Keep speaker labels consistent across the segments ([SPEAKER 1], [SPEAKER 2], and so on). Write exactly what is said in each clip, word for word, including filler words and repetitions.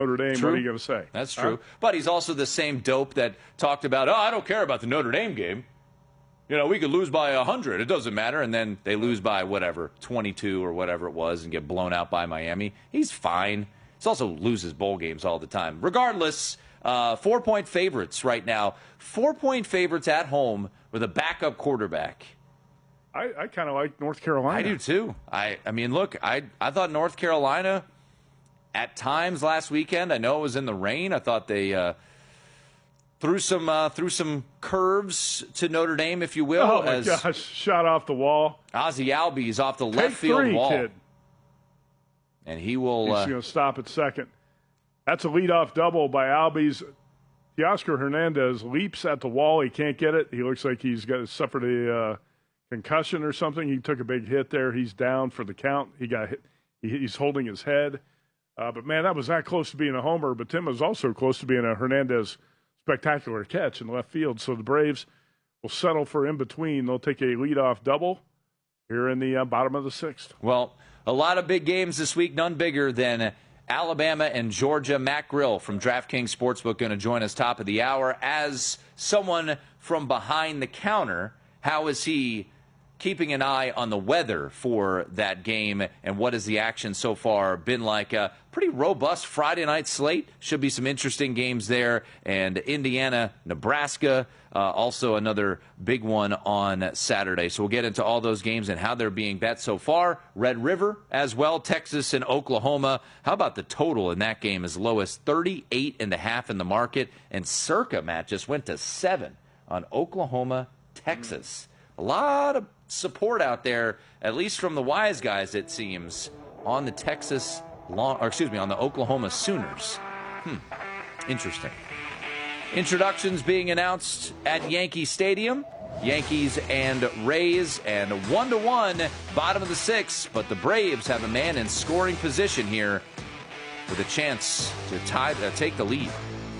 [SPEAKER 1] Notre Dame,
[SPEAKER 2] True.
[SPEAKER 1] what are you going to say?
[SPEAKER 2] That's true. Huh? But he's also the same dope that talked about, oh, I don't care about the Notre Dame game. You know, we could lose by one hundred. It doesn't matter. And then they lose by whatever, twenty-two or whatever it was, and get blown out by Miami. He's fine. He also loses bowl games all the time. Regardless, uh, four-point favorites right now. Four-point favorites at home with a backup quarterback.
[SPEAKER 1] I, I kind of like North Carolina.
[SPEAKER 2] I do, too. I, I mean, look, I, I thought North Carolina at times last weekend, I know it was in the rain. I thought they uh, threw some uh, threw some curves to Notre Dame, if you will.
[SPEAKER 1] Oh, my
[SPEAKER 2] as
[SPEAKER 1] gosh, shot off the wall.
[SPEAKER 2] Ozzie Albies off the
[SPEAKER 1] Take
[SPEAKER 2] left field
[SPEAKER 1] three,
[SPEAKER 2] wall.
[SPEAKER 1] Kid.
[SPEAKER 2] And he will.
[SPEAKER 1] He's
[SPEAKER 2] Uh,
[SPEAKER 1] going to stop at second. That's a leadoff double by Albies. Teoscar Hernandez leaps at the wall. He can't get it. He looks like he's got suffered a uh, concussion or something. He took a big hit there. He's down for the count. He got hit. He, he's holding his head. Uh, but, man, that was that close to being a homer. But Tim was also close to being a Hernandez spectacular catch in left field. So the Braves will settle for in between. They'll take a leadoff double here in the uh, bottom of the sixth.
[SPEAKER 2] Well, a lot of big games this week, none bigger than Alabama and Georgia. Matt Grill from DraftKings Sportsbook going to join us top of the hour. As someone from behind the counter, how is he keeping an eye on the weather for that game, and what has the action so far been like? A pretty robust Friday night slate. Should be some interesting games there. And Indiana, Nebraska, uh, also another big one on Saturday. So we'll get into all those games and how they're being bet so far. Red River as well, Texas and Oklahoma. How about the total in that game? As low as thirty-eight and a half in the market. And circa, Matt, just went to seven on Oklahoma, Texas. A lot of support out there, at least from the wise guys, it seems, on the Texas, long, or excuse me, on the Oklahoma Sooners. Hmm, interesting. Introductions being announced at Yankee Stadium. Yankees and Rays, and one to one, bottom of the sixth. But the Braves have a man in scoring position here with a chance to tie, uh, take the lead.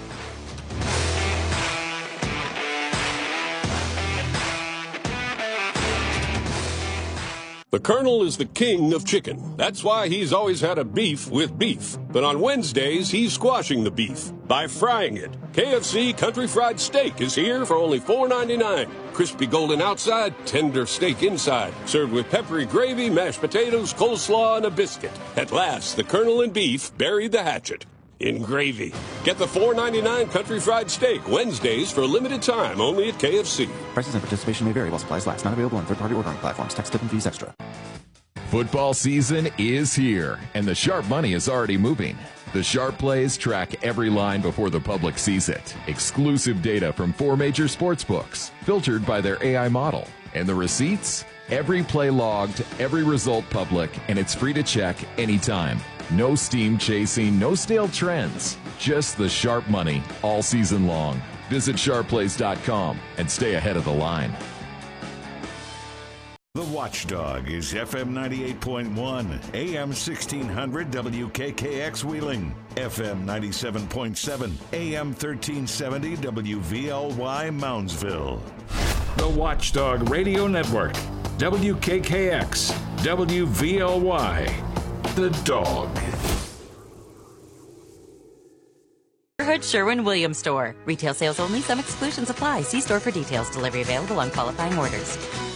[SPEAKER 3] The Colonel is the king of chicken. That's why he's always had a beef with beef. But on Wednesdays, he's squashing the beef by frying it. K F C Country Fried Steak is here for only four ninety-nine. Crispy golden outside, tender steak inside. Served with peppery gravy, mashed potatoes, coleslaw, and a biscuit. At last, the Colonel and beef buried the hatchet in gravy. Get the four ninety-nine Country Fried Steak Wednesdays for a limited time only at K F C.
[SPEAKER 4] Prices and participation may vary while supplies last. Not available on third-party ordering platforms. Tax, tip, and fees extra.
[SPEAKER 5] Football season is here, and the sharp money is already moving. The Sharp Plays track every line before the public sees it. Exclusive data from four major sports books, filtered by their A I model. And the receipts? Every play logged, every result public, and it's free to check anytime. No steam chasing, no stale trends. Just the sharp money all season long. Visit sharp plays dot com and stay ahead of the line.
[SPEAKER 6] The Watchdog is F M ninety-eight point one, A M sixteen hundred W K K X Wheeling, F M ninety-seven point seven, A M thirteen seventy W V L Y Moundsville.
[SPEAKER 7] The Watchdog Radio Network, W K K X, W V L Y, The Dog.
[SPEAKER 8] Neighborhood Sherwin-Williams Store. Retail sales only. Some exclusions apply. See store for details. Delivery available on qualifying orders.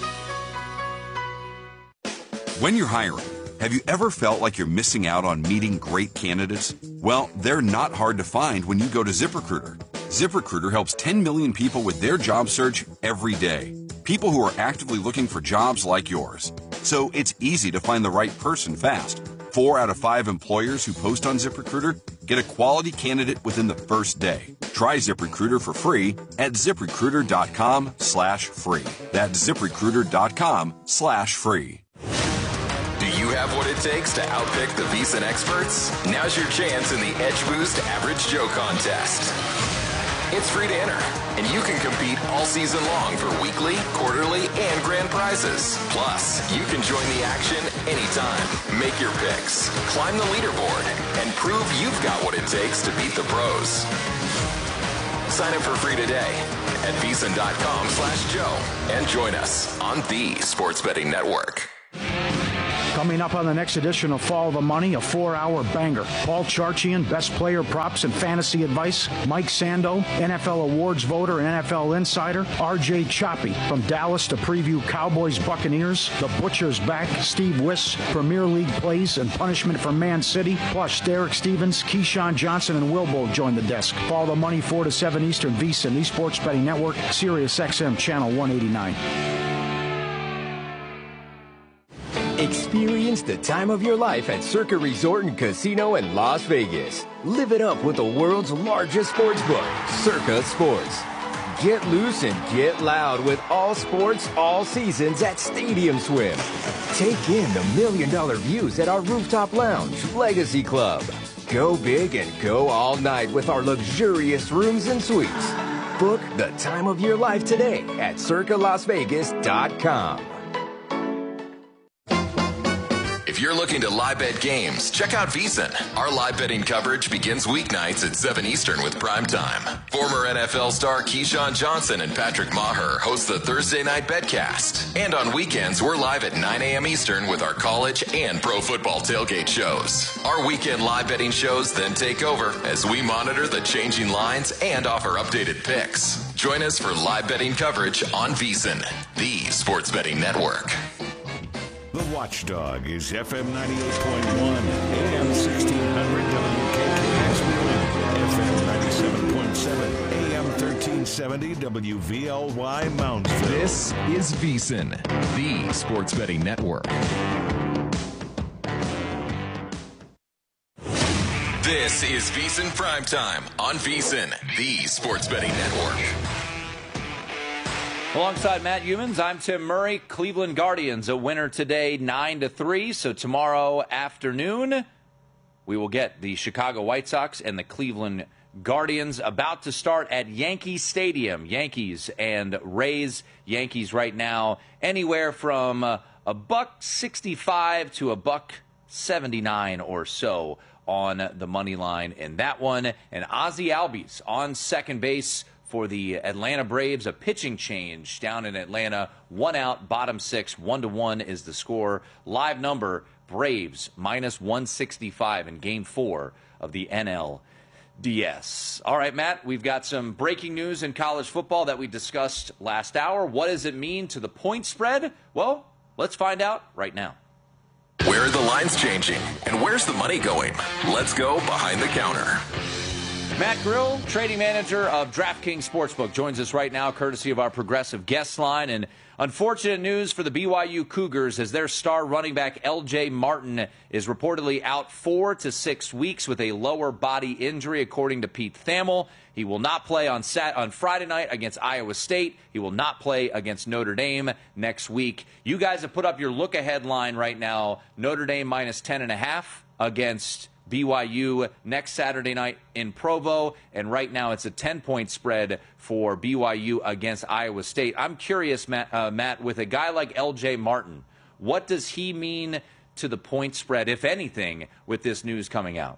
[SPEAKER 9] When you're hiring, have you ever felt like you're missing out on meeting great candidates? Well, they're not hard to find when you go to ZipRecruiter. ZipRecruiter helps ten million people with their job search every day. People who are actively looking for jobs like yours. So it's easy to find the right person fast. Four out of five employers who post on ZipRecruiter get a quality candidate within the first day. Try ZipRecruiter for free at ZipRecruiter.com slash free. That's ZipRecruiter.com slash free.
[SPEAKER 10] Do you have what it takes to outpick the VEASAN experts? Now's your chance in the Edge Boost Average Joe contest. It's free to enter, and you can compete all season long for weekly, quarterly, and grand prizes. Plus, you can join the action anytime. Make your picks, climb the leaderboard, and prove you've got what it takes to beat the pros. Sign up for free today at VEASAN.com slash Joe and join us on the Sports Betting Network.
[SPEAKER 11] Coming up on the next edition of Follow the Money, a four-hour banger. Paul Charchian, best player props and fantasy advice. Mike Sando, N F L awards voter and N F L insider. R J Choppy from Dallas to preview Cowboys Buccaneers. The Butcher's back. Steve Wiss, Premier League plays and punishment from Man City. Plus Derek Stevens, Keyshawn Johnson, and Wilbo join the desk. Follow the Money four to seven Eastern, VSiN, the Sports Betting Network, Sirius X M Channel one eighty-nine.
[SPEAKER 12] Experience the time of your life at Circa Resort and Casino in Las Vegas. Live it up with the world's largest sports book, Circa Sports. Get loose and get loud with all sports, all seasons at Stadium Swim. Take in the million dollar views at our rooftop lounge, Legacy Club. Go big and go all night with our luxurious rooms and suites. Book the time of your life today at circa las vegas dot com.
[SPEAKER 10] If you're looking to live bet games, check out VSiN. Our live betting coverage begins weeknights at seven Eastern with Prime Time. Former N F L star Keyshawn Johnson and Patrick Maher host the Thursday Night Betcast. And on weekends, we're live at nine a.m. Eastern with our college and pro football tailgate shows. Our weekend live betting shows then take over as we monitor the changing lines and offer updated picks. Join us for live betting coverage on VSiN, the Sports Betting Network.
[SPEAKER 6] The Watchdog is F M ninety-eight point one, A M sixteen hundred W K K X Wheeling, F M ninety-seven point seven, A M thirteen seventy W V L Y Moundsville.
[SPEAKER 5] This is VSiN, the Sports Betting Network.
[SPEAKER 10] This is VSiN Primetime on VSiN, the Sports Betting Network.
[SPEAKER 2] Alongside Matt Youmans, I'm Tim Murray. Cleveland Guardians a winner today, nine to three. So tomorrow afternoon, we will get the Chicago White Sox and the Cleveland Guardians about to start at Yankee Stadium. Yankees and Rays. Yankees right now anywhere from uh, a buck sixty-five to a buck seventy-nine or so on the money line in that one. And Ozzie Albies on second base for the Atlanta Braves, a pitching change down in Atlanta. One out, bottom six, one to one is the score. Live number, Braves minus one sixty-five in game four of the N L D S. All right, Matt, we've got some breaking news in college football that we discussed last hour. What does it mean to the point spread? Well, let's find out right now.
[SPEAKER 10] Where are the lines changing? And where's the money going? Let's go behind the counter.
[SPEAKER 2] Matt Grill, trading manager of DraftKings Sportsbook, joins us right now courtesy of our progressive guest line. And unfortunate news for the B Y U Cougars as their star running back L J Martin is reportedly out four to six weeks with a lower body injury, according to Pete Thamel. He will not play on Sat on Friday night against Iowa State. He will not play against Notre Dame next week. You guys have put up your look-ahead line right now, Notre Dame minus ten and a half against B Y U next Saturday night in Provo, and right now it's a ten-point spread for B Y U against Iowa State. I'm curious, Matt, uh, Matt, with a guy like L J Martin, what does he mean to the point spread, if anything, with this news coming out?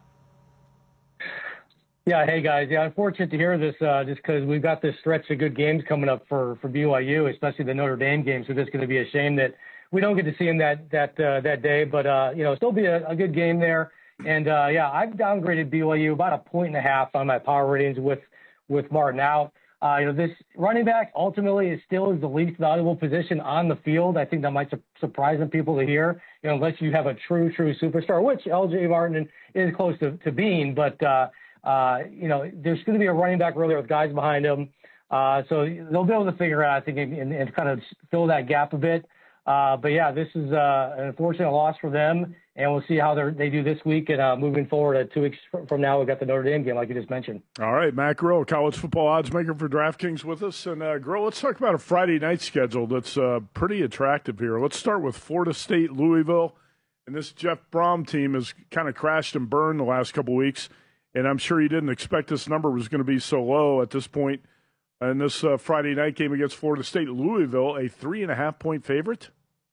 [SPEAKER 13] Yeah, hey, guys. Yeah, unfortunate to hear this uh, just because we've got this stretch of good games coming up for, for B Y U, especially the Notre Dame game, so it's going to be a shame that we don't get to see him that, that, uh, that day, but, uh, you know, still be a, a good game there. And, uh, yeah, I've downgraded B Y U about a point and a half on my power ratings with, with Martin out. Uh, you know, this running back ultimately is still is the least valuable position on the field. I think that might su- surprise some people to hear, you know, unless you have a true, true superstar, which L J Martin is close to, to being. But, uh, uh, you know, there's going to be a running back earlier with guys behind him. Uh, so they'll be able to figure it out, I think, and, and kind of fill that gap a bit. Uh, but, yeah, this is uh, an unfortunate loss for them. And we'll see how they do this week. And uh, moving forward, uh, two weeks from now, we've got the Notre Dame game, like you just mentioned.
[SPEAKER 1] All right, Matt Grill, college football odds maker for DraftKings with us. And, uh, Grill, let's talk about a Friday night schedule that's uh, pretty attractive here. Let's start with Florida State, Louisville. And this Jeff Brom team has kind of crashed and burned the last couple weeks. And I'm sure you didn't expect this number was going to be so low at this point. And this uh, Friday night game against Florida State, Louisville, a three and a half point favorite.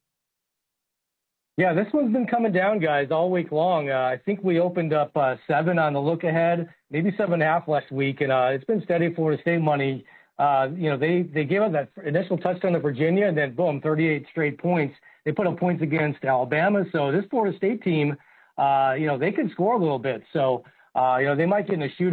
[SPEAKER 13] Yeah, this one's been coming down, guys, all week long. Uh, I think we opened up uh, seven on the look ahead, maybe seven and a half last week, and uh, it's been steady Florida State money. Uh, you know, they, they gave up that initial touchdown to Virginia, and then boom, thirty-eight straight points. They put up points against Alabama. So this Florida State team, uh, you know, they can score a little bit. So, uh, you know, they might get in a shootout.